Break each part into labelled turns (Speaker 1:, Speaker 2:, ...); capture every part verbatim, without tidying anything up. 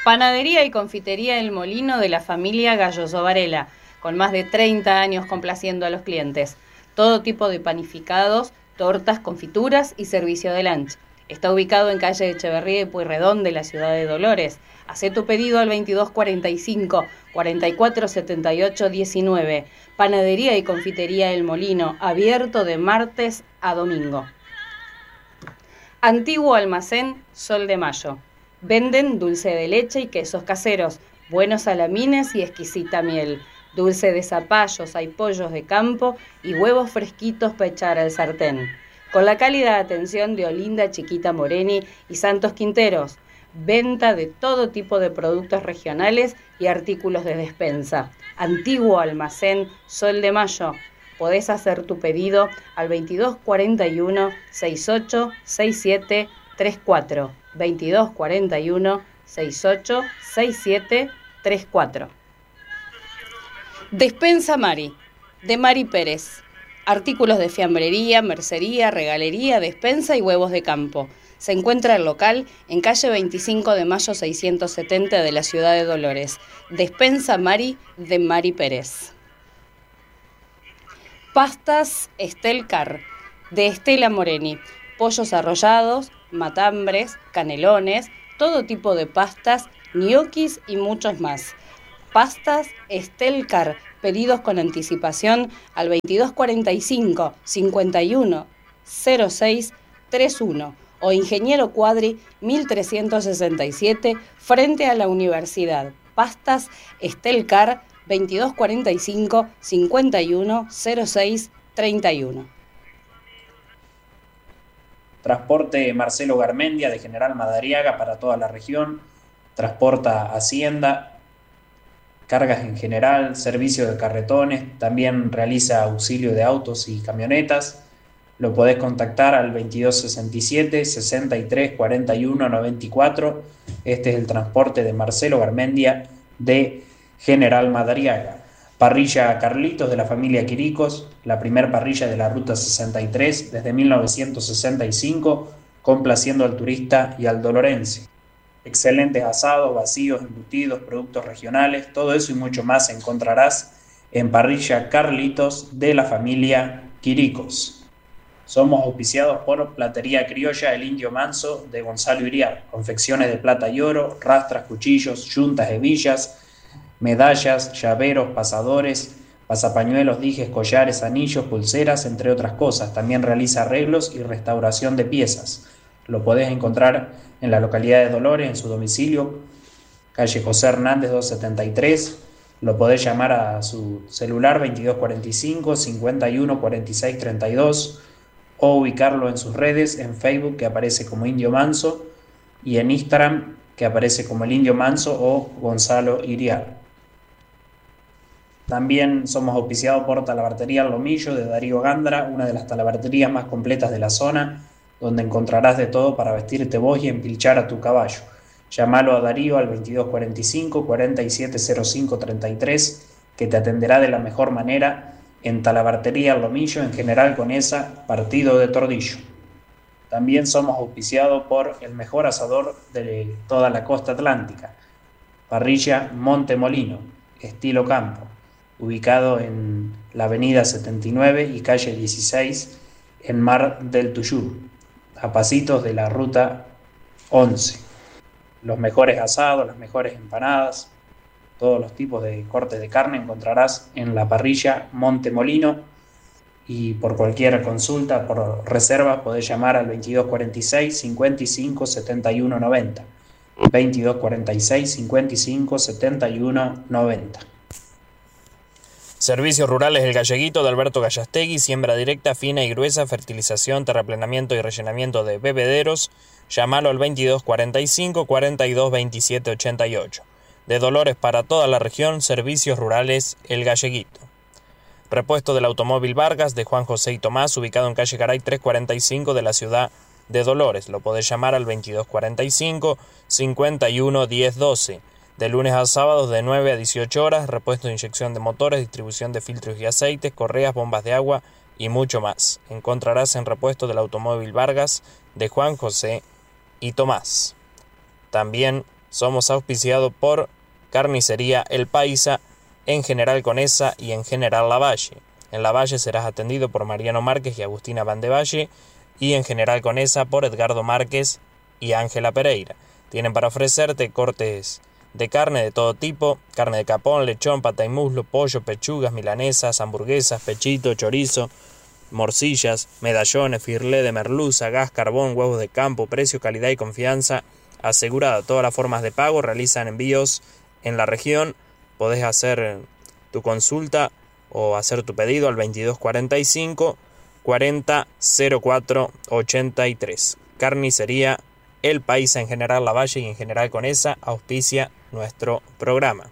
Speaker 1: Panadería y confitería El Molino de la familia Galloso Varela, con más de treinta años complaciendo a los clientes. Todo tipo de panificados, tortas, confituras y servicio de lunch. Está ubicado en calle Echeverría y Pueyrredón de la ciudad de Dolores. Hacé tu pedido al veintidós cuarenta y cinco, cuarenta y cuatro setenta y ocho diecinueve. Panadería y confitería El Molino, abierto de martes a domingo. Antiguo almacén Sol de Mayo. Venden dulce de leche y quesos caseros, buenos salamines y exquisita miel. Dulce de zapallos, hay pollos de campo y huevos fresquitos para echar al sartén. Con la cálida atención de Olinda Chiquita Moreni y Santos Quinteros. Venta de todo tipo de productos regionales y artículos de despensa. Antiguo almacén Sol de Mayo. Podés hacer tu pedido al veintidós cuarenta y uno, sesenta y ocho, sesenta y siete treinta y cuatro. veintidós cuarenta y uno, sesenta y ocho, sesenta y siete treinta y cuatro. Despensa Mari, de Mari Pérez. Artículos de fiambrería, mercería, regalería, despensa y huevos de campo. Se encuentra el local en calle veinticinco de mayo seiscientos setenta de la ciudad de Dolores. Despensa Mari, de Mari Pérez. Pastas Estel Car, de Estela Moreni. Pollos arrollados, matambres, canelones, todo tipo de pastas, ñoquis y muchos más. Pastas Estel Car, pedidos con anticipación al veintidós cuarenta y cinco, cincuenta y uno, cero seis treinta y uno o Ingeniero Cuadri mil trescientos sesenta y siete frente a la universidad. Pastas Estel Car, veintidós cuarenta y cinco, cincuenta y uno, cero seis treinta y uno.
Speaker 2: Transporte Marcelo Garmendia de General Madariaga para toda la región. Transporta Hacienda, cargas en general, servicio de carretones, también realiza auxilio de autos y camionetas. Lo podés contactar al veintidós sesenta y siete, sesenta y tres, cuarenta y uno, noventa y cuatro. Este es el transporte de Marcelo Garmendia de General Madariaga. Parrilla Carlitos de la familia Quiricos, la primer parrilla de la Ruta sesenta y tres desde mil novecientos sesenta y cinco, complaciendo al turista y al dolorense. Excelentes asados, vacíos, embutidos, productos regionales, todo eso y mucho más encontrarás en Parrilla Carlitos de la familia Quiricos. Somos auspiciados por Platería Criolla El Indio Manso de Gonzalo Iriar, confecciones de plata y oro, rastras, cuchillos, yuntas, hebillas, medallas, llaveros, pasadores, pasapañuelos, dijes, collares, anillos, pulseras, entre otras cosas. También realiza arreglos y restauración de piezas. Lo podés encontrar en la localidad de Dolores, en su domicilio, calle José Hernández doscientos setenta y tres. Lo podés llamar a su celular veintidós cuarenta y cinco, cincuenta y uno, cuarenta y seis treinta y dos o ubicarlo en sus redes, en Facebook, que aparece como Indio Manso, y en Instagram, que aparece como el Indio Manso o Gonzalo Iriar. También somos auspiciados por Talabartería El Lomillo de Darío Gándara, una de las talabarterías más completas de la zona, donde encontrarás de todo para vestirte vos y empilchar a tu caballo. Llámalo a Darío al veintidós cuarenta y cinco, cuarenta y siete cero cinco treinta y tres, que te atenderá de la mejor manera en Talabartería El Lomillo, en General Conesa, partido de Tordillo. También somos auspiciados por el mejor asador de toda la costa atlántica, Parrilla Monte Molino, estilo campo, ubicado en la avenida setenta y nueve y calle dieciséis en Mar del Tuyú, a pasitos de la ruta once. Los mejores asados, las mejores empanadas, todos los tipos de cortes de carne encontrarás en la Parrilla Monte Molino, y por cualquier consulta, por reserva, podés llamar al veintidós cuarenta y seis, cincuenta y cinco, setenta y uno noventa. veintidós cuarenta y seis, cincuenta y cinco, setenta y uno noventa.
Speaker 3: Servicios Rurales El Galleguito de Alberto Gallastegui, siembra directa, fina y gruesa, fertilización, terraplenamiento y rellenamiento de bebederos. Llámalo al veintidós cuarenta y cinco, cuarenta y dos, veintisiete ochenta y ocho. De Dolores para toda la región, Servicios Rurales El Galleguito. Repuesto del automóvil Vargas de Juan José y Tomás, ubicado en calle Garay trescientos cuarenta y cinco de la ciudad de Dolores. Lo podés llamar al veintidós cuarenta y cinco, cincuenta y uno, diez doce. De lunes a sábados de nueve a dieciocho horas, repuesto de inyección de motores, distribución de filtros y aceites, correas, bombas de agua y mucho más. Encontrarás en Repuesto del automóvil Vargas de Juan José y Tomás. También Somos auspiciados por Carnicería El Paisa, en General Conesa y en General Lavalle. En Lavalle serás atendido por Mariano Márquez y Agustina Van de Valle, y en General Conesa por Edgardo Márquez y Ángela Pereira. Tienen para ofrecerte cortes de carne de todo tipo: carne de capón, lechón, pata y muslo, pollo, pechugas, milanesas, hamburguesas, pechito, chorizo, morcillas, medallones, firlé de merluza, gas, carbón, huevos de campo. Precio, calidad y confianza asegurada. Todas las formas de pago, realizan envíos en la región. Podés hacer tu consulta o hacer tu pedido al veintidós cuarenta y cinco, cuarenta cero cuatro ochenta y tres. Carnicería El Paisa en General Lavalle y en General Conesa auspicia nuestro programa.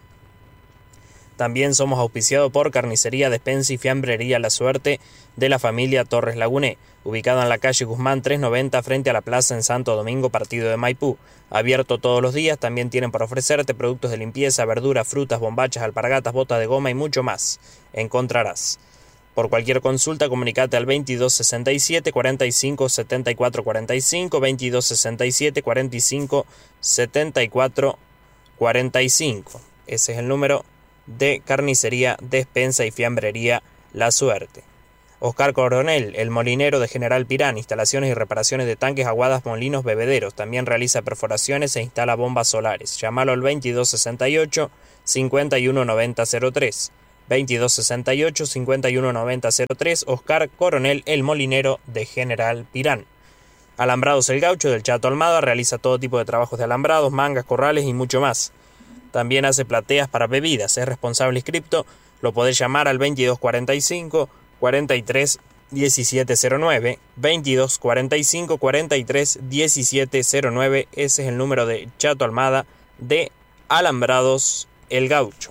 Speaker 3: También somos auspiciados por Carnicería Despensa y Fiambrería La Suerte de la familia Torres Laguné, ubicada en la calle Guzmán trescientos noventa frente a la plaza en Santo Domingo, partido de Maipú. Abierto todos los días. También tienen para ofrecerte productos de limpieza, verduras, frutas, bombachas, alpargatas, botas de goma y mucho más. Encontrarás. Por cualquier consulta, comunicate al veintidós sesenta y siete, cuarenta y cinco, setenta y cuatro cuarenta y cinco, veintidós sesenta y siete, cuarenta y cinco, setenta y cuatro cuarenta y cinco. Ese es el número de Carnicería Despensa y Fiambrería La Suerte. Oscar Coronel, el molinero de General Pirán, instalaciones y reparaciones de tanques, aguadas, molinos, bebederos. También realiza perforaciones e instala bombas solares. Llámalo al veintidós sesenta y ocho, cincuenta y uno noventa cero tres. veintidós sesenta y ocho, cincuenta y uno noventa cero tres. Oscar Coronel, el molinero de General Pirán. Alambrados El Gaucho del Chato Almada, realiza todo tipo de trabajos de alambrados, mangas, corrales y mucho más. También hace plateas para bebidas. Es responsable inscripto. Lo podés llamar al veintidós cuarenta y cinco, cuarenta y tres, diecisiete cero nueve. veintidós cuarenta y cinco, cuarenta y tres, diecisiete cero nueve. Ese es el número de Chato Almada de Alambrados El Gaucho.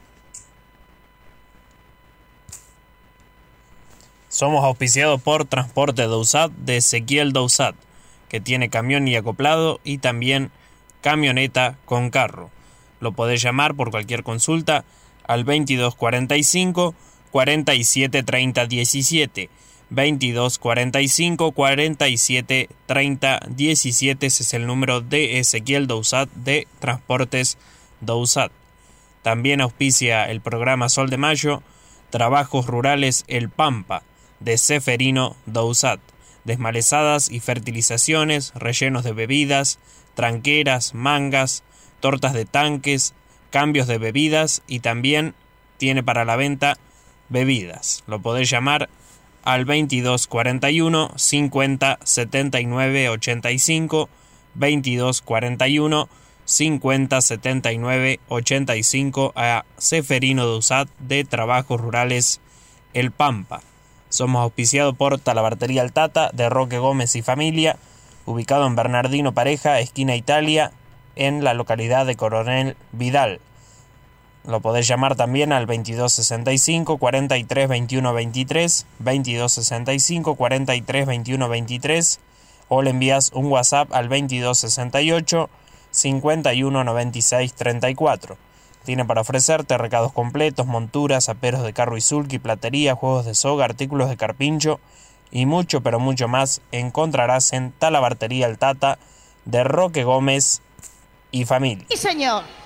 Speaker 3: Somos auspiciados por Transporte Dousat de Ezequiel Dousat, que tiene camión y acoplado y también camioneta con carro. Lo podés llamar por cualquier consulta al veintidós cuarenta y cinco, cuarenta y siete treinta diecisiete. veintidós cuarenta y cinco, cuarenta y siete treinta diecisiete. Ese es el número de Ezequiel Dousat de Transportes Dousat. También auspicia el programa Sol de Mayo, Trabajos Rurales El Pampa, de Seferino Dousat. Desmalezadas y fertilizaciones, rellenos de bebidas, tranqueras, mangas, tortas de tanques, cambios de bebidas y también tiene para la venta bebidas. Lo podés llamar al veintidós cuarenta y uno, cincuenta, setenta y nueve ochenta y cinco, veintidós cuarenta y uno, cincuenta, setenta y nueve ochenta y cinco a Seferino Dousat de Trabajos Rurales El Pampa. Somos auspiciados por Talabartería El Tata de Roque Gómez y familia, ubicado en Bernardino Pareja, esquina Italia, en la localidad de Coronel Vidal. Lo podés llamar también al veintidós sesenta y cinco, cuarenta y tres, veintiuno veintitrés, veintidós sesenta y cinco, cuarenta y tres, veintiuno veintitrés, o le envías un WhatsApp al veintidós sesenta y ocho, cincuenta y uno noventa y seis treinta y cuatro. Tiene para ofrecerte recados completos, monturas, aperos de carro y sulky, platería, juegos de soga, artículos de carpincho y mucho, pero mucho más encontrarás en Talabartería El Tata de Roque Gómez y familia.
Speaker 4: ¡Sí, señor!